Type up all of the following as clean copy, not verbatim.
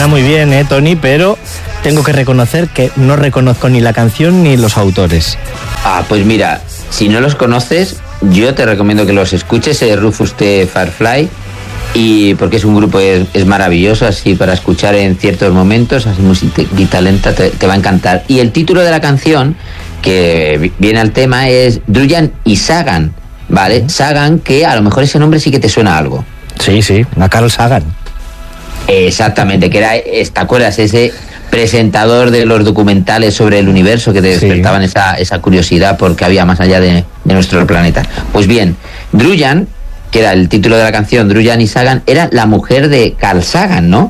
Suena muy bien, Tony, pero tengo que reconocer que no reconozco ni la canción ni los autores. Pues mira, si no los conoces, yo te recomiendo que los escuches, Rufus T. Firefly, y porque es un grupo es maravilloso, así para escuchar en ciertos momentos, así musiquita lenta, te va a encantar. Y el título de la canción, que viene al tema, es Druyan y Sagan, ¿vale? Sagan, que a lo mejor ese nombre sí que te suena a algo. Sí, a Carl Sagan. Exactamente, que era, ¿te acuerdas? Ese presentador de los documentales sobre el universo que te despertaban esa curiosidad porque había más allá de nuestro planeta. Pues bien, Druyan, que era el título de la canción, Druyan y Sagan, era la mujer de Carl Sagan, ¿no?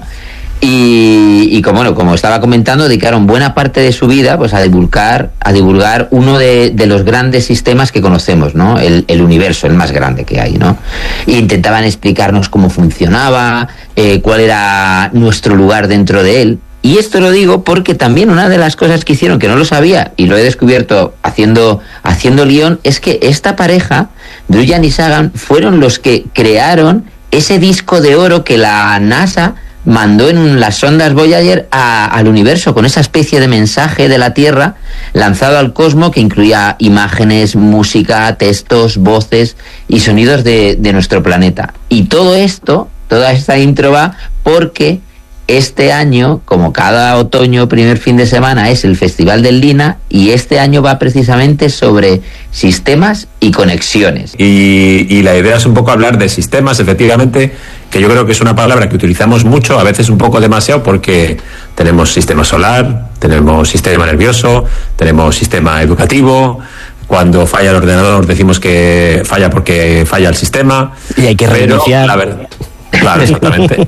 Y como estaba comentando, dedicaron buena parte de su vida pues a divulgar uno de los grandes sistemas que conocemos, ¿no? El universo, el más grande que hay, ¿no? E intentaban explicarnos cómo funcionaba, cuál era nuestro lugar dentro de él. Y esto lo digo porque también una de las cosas que hicieron, que no lo sabía, y lo he descubierto haciendo guión, es que esta pareja, Druyan y Sagan, fueron los que crearon ese disco de oro que la NASA mandó en las sondas Voyager al universo, con esa especie de mensaje de la Tierra lanzado al cosmos que incluía imágenes, música, textos, voces y sonidos de nuestro planeta. Y todo esto, toda esta intro va porque este año, como cada otoño, primer fin de semana, es el Festival del Lina, y este año va precisamente sobre sistemas y conexiones. Y la idea es un poco hablar de sistemas, efectivamente, que yo creo que es una palabra que utilizamos mucho, a veces un poco demasiado, porque tenemos sistema solar, tenemos sistema nervioso, tenemos sistema educativo. Cuando falla el ordenador decimos que falla porque falla el sistema. Y hay que reiniciar. La verdad, claro, exactamente.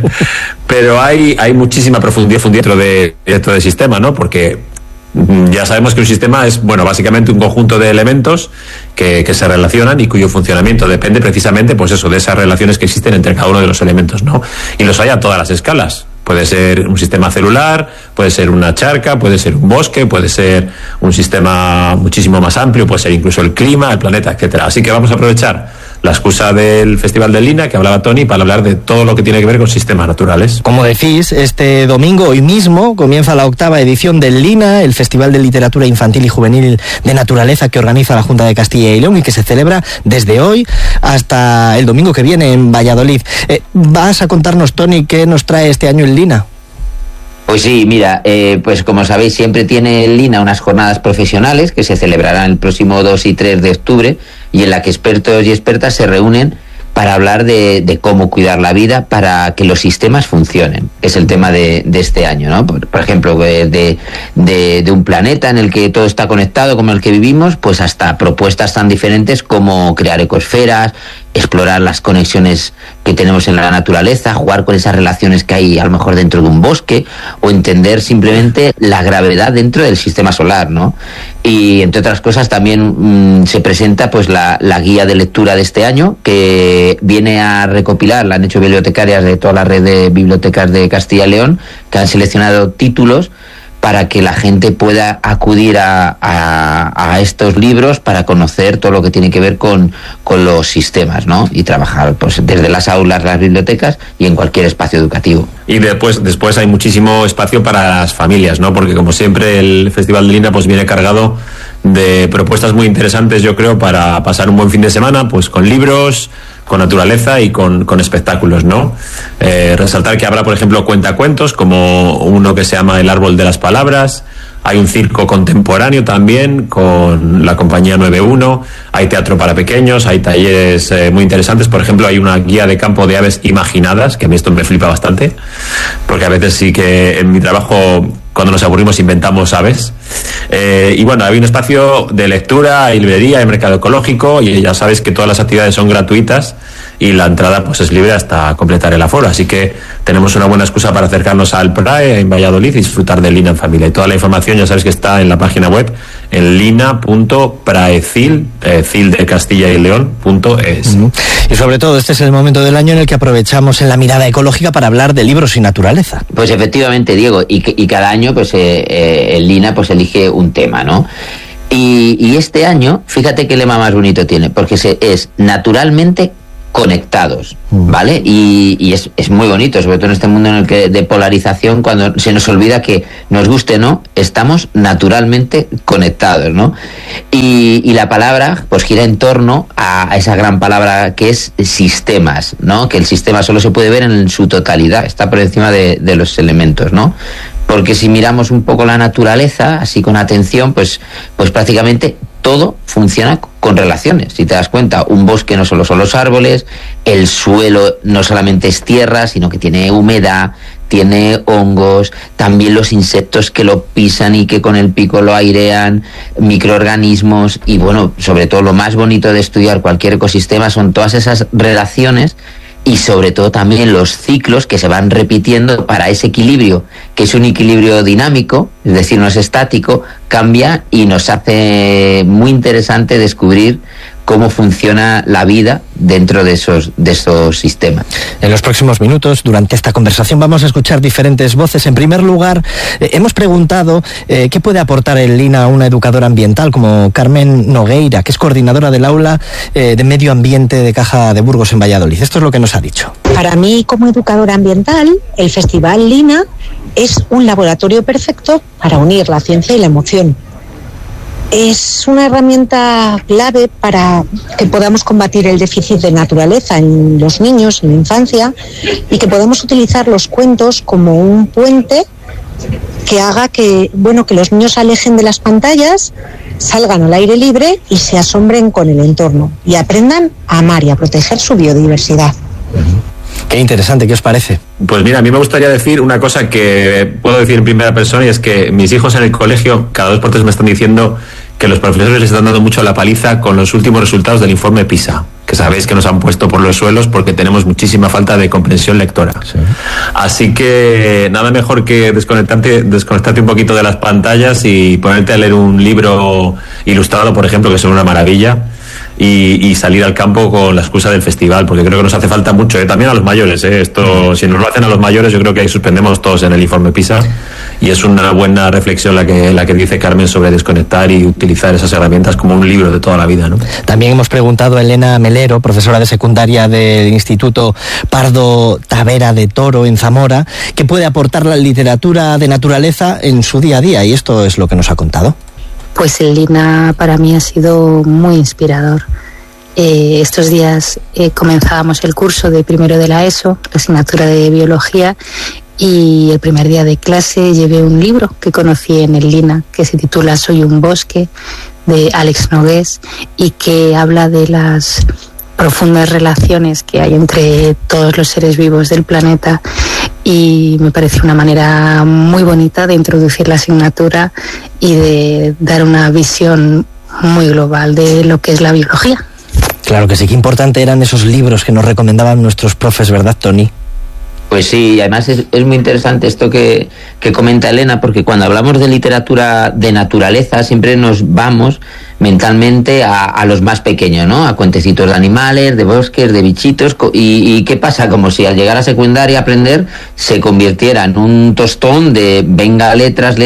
Pero hay muchísima profundidad dentro de sistema, ¿no? Porque ya sabemos que un sistema es, básicamente un conjunto de elementos que se relacionan y cuyo funcionamiento depende precisamente, pues eso, de esas relaciones que existen entre cada uno de los elementos, ¿no? Y los hay a todas las escalas. Puede ser un sistema celular, puede ser una charca, puede ser un bosque, puede ser un sistema muchísimo más amplio, puede ser incluso el clima, el planeta, etcétera. Así que vamos a aprovechar la excusa del Festival del Lina, que hablaba Tony, para hablar de todo lo que tiene que ver con sistemas naturales. Como decís, este domingo, hoy mismo, comienza la 8ª edición del Lina, el Festival de Literatura Infantil y Juvenil de Naturaleza que organiza la Junta de Castilla y León y que se celebra desde hoy hasta el domingo que viene en Valladolid. ¿Vas a contarnos, Tony, qué nos trae este año el Lina? Pues sí, mira, pues como sabéis, siempre tiene el Lina unas jornadas profesionales que se celebrarán el próximo 2 y 3 de octubre y en la que expertos y expertas se reúnen para hablar de cómo cuidar la vida para que los sistemas funcionen. Es el tema de este año, ¿no? Por ejemplo, de un planeta en el que todo está conectado, como el que vivimos, pues hasta propuestas tan diferentes como crear ecosferas, explorar las conexiones que tenemos en la naturaleza, jugar con esas relaciones que hay a lo mejor dentro de un bosque, o entender simplemente la gravedad dentro del sistema solar, ¿no? Y entre otras cosas también se presenta pues la guía de lectura de este año, que viene a recopilar, la han hecho bibliotecarias de toda la red de bibliotecas de Castilla y León, que han seleccionado títulos para que la gente pueda acudir a estos libros para conocer todo lo que tiene que ver con los sistemas, ¿no? Y trabajar pues desde las aulas, las bibliotecas y en cualquier espacio educativo. Y después hay muchísimo espacio para las familias, ¿no? Porque como siempre el Festival de Lina pues viene cargado de propuestas muy interesantes, yo creo, para pasar un buen fin de semana, pues con libros, con naturaleza y con espectáculos, ¿no? Resaltar que habrá, por ejemplo, cuentacuentos, como uno que se llama El Árbol de las Palabras. Hay un circo contemporáneo también con la compañía 9-1, hay teatro para pequeños, hay talleres muy interesantes. Por ejemplo, hay una guía de campo de aves imaginadas, que a mí esto me flipa bastante, porque a veces sí que en mi trabajo, cuando nos aburrimos, inventamos aves. Y bueno, hay un espacio de lectura, hay librería, hay mercado ecológico, y ya sabes que todas las actividades son gratuitas y la entrada pues es libre hasta completar el aforo, así que tenemos una buena excusa para acercarnos al PRAE en Valladolid y disfrutar del Lina en familia. Y toda la información ya sabes que está en la página web en lina.praecil, cil de Castilla y León.es. Y sobre todo este es el momento del año en el que aprovechamos en la mirada ecológica para hablar de libros y naturaleza. Pues efectivamente, Diego, y cada año pues el Lina pues elige un tema, ¿no? Y este año, fíjate qué lema más bonito tiene, porque es naturalmente conectados, ¿vale? Y es muy bonito, sobre todo en este mundo en el que de polarización, cuando se nos olvida que, nos guste o no, estamos naturalmente conectados, ¿no? Y la palabra pues gira en torno a esa gran palabra que es sistemas, ¿no? Que el sistema solo se puede ver en su totalidad, está por encima de los elementos, ¿no? Porque si miramos un poco la naturaleza, así con atención, pues prácticamente todo funciona con relaciones. Si te das cuenta, un bosque no solo son los árboles, el suelo no solamente es tierra, sino que tiene humedad, tiene hongos, también los insectos que lo pisan y que con el pico lo airean, microorganismos, y bueno, sobre todo lo más bonito de estudiar cualquier ecosistema son todas esas relaciones y sobre todo también los ciclos que se van repitiendo para ese equilibrio, que es un equilibrio dinámico, es decir, no es estático, cambia y nos hace muy interesante descubrir cómo funciona la vida dentro de esos sistemas. En los próximos minutos, durante esta conversación, vamos a escuchar diferentes voces. En primer lugar, hemos preguntado qué puede aportar el LINA a una educadora ambiental como Carmen Nogueira, que es coordinadora del aula de medio ambiente de Caja de Burgos en Valladolid. Esto es lo que nos ha dicho. Para mí, como educadora ambiental, el Festival LINA es un laboratorio perfecto para unir la ciencia y la emoción. Es una herramienta clave para que podamos combatir el déficit de naturaleza en los niños, en la infancia, y que podamos utilizar los cuentos como un puente que haga que los niños se alejen de las pantallas, salgan al aire libre y se asombren con el entorno y aprendan a amar y a proteger su biodiversidad. Qué interesante, ¿qué os parece? Pues mira, a mí me gustaría decir una cosa que puedo decir en primera persona, y es que mis hijos en el colegio cada 2 por 3 me están diciendo que los profesores les están dando mucho la paliza con los últimos resultados del informe PISA, que sabéis que nos han puesto por los suelos porque tenemos muchísima falta de comprensión lectora. Sí. Así que nada mejor que desconectarte un poquito de las pantallas y ponerte a leer un libro ilustrado, por ejemplo, que son una maravilla. Y salir al campo con la excusa del festival, porque creo que nos hace falta mucho, también a los mayores, esto, si nos lo hacen a los mayores, yo creo que ahí suspendemos todos en el informe PISA, y es una buena reflexión la que dice Carmen sobre desconectar y utilizar esas herramientas como un libro de toda la vida, ¿no? También hemos preguntado a Elena Melero, profesora de secundaria del Instituto Pardo Tavera de Toro en Zamora, qué puede aportar la literatura de naturaleza en su día a día, y esto es lo que nos ha contado. Pues el LINA para mí ha sido muy inspirador. Estos días comenzábamos el curso de primero de la ESO, la asignatura de biología, y el primer día de clase llevé un libro que conocí en el LINA, que se titula Soy un bosque, de Àlex Nogués, y que habla de las profundas relaciones que hay entre todos los seres vivos del planeta, y me pareció una manera muy bonita de introducir la asignatura y de dar una visión muy global de lo que es la biología. Claro que sí, qué importante eran esos libros que nos recomendaban nuestros profes, ¿verdad, Tony? Pues sí, además es muy interesante esto que comenta Elena, porque cuando hablamos de literatura de naturaleza siempre nos vamos mentalmente a los más pequeños, ¿no? A cuentecitos de animales, de bosques, de bichitos, y ¿qué pasa? Como si al llegar a secundaria a aprender se convirtiera en un tostón de venga, letras,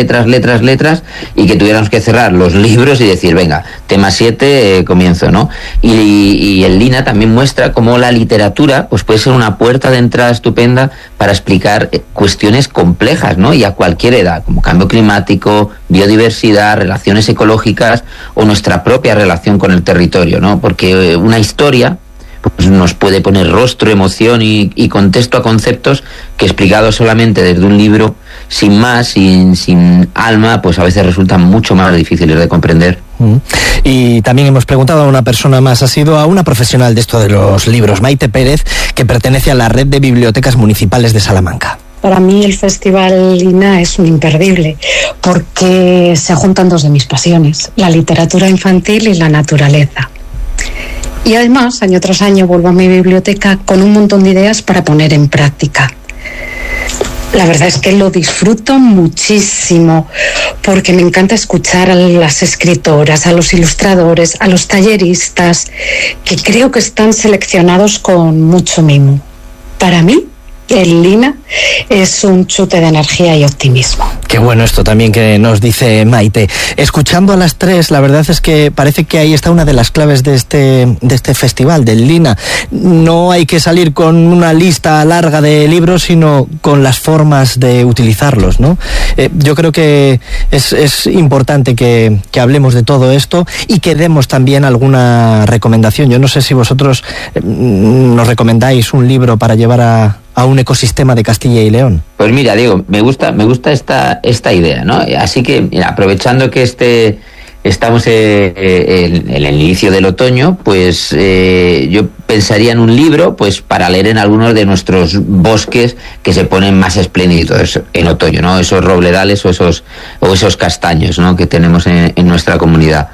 y que tuviéramos que cerrar los libros y decir, venga, tema 7, comienzo, ¿no? Y el LINA también muestra cómo la literatura pues puede ser una puerta de entrada estupenda para explicar cuestiones complejas, ¿no? Y a cualquier edad, como cambio climático, biodiversidad, relaciones ecológicas o nuestra propia relación con el territorio, ¿no? Porque una historia pues nos puede poner rostro, emoción y contexto a conceptos que explicados solamente desde un libro, sin más, sin alma, pues a veces resultan mucho más difíciles de comprender. Y también hemos preguntado a una persona más, ha sido a una profesional de esto de los libros, Maite Pérez, que pertenece a la Red de Bibliotecas Municipales de Salamanca. Para mí el Festival LINA es un imperdible, porque se juntan 2 de mis pasiones, la literatura infantil y la naturaleza. Y además, año tras año, vuelvo a mi biblioteca con un montón de ideas para poner en práctica. La verdad es que lo disfruto muchísimo, porque me encanta escuchar a las escritoras, a los ilustradores, a los talleristas, que creo que están seleccionados con mucho mimo. Para mí, el lina es un chute de energía y optimismo. Qué bueno esto también que nos dice Maite. Escuchando a las tres, la verdad es que parece que ahí está una de las claves de este festival, del Lina. No hay que salir con una lista larga de libros, sino con las formas de utilizarlos, ¿no? Yo creo que es importante que hablemos de todo esto y que demos también alguna recomendación. Yo no sé si vosotros nos recomendáis un libro para llevar a un ecosistema de Castilla y León. Pues mira, Diego, me gusta esta idea, ¿no? Así que, mira, aprovechando que estamos en el inicio del otoño, pues yo pensaría en un libro pues para leer en algunos de nuestros bosques que se ponen más espléndidos en otoño, ¿no? Esos robledales o esos castaños, ¿no? Que tenemos en nuestra comunidad.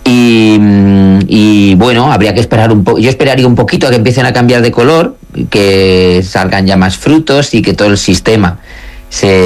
Y bueno, habría que esperar un poco. Yo esperaría un poquito a que empiecen a cambiar de color, que salgan ya más frutos y que todo el sistema se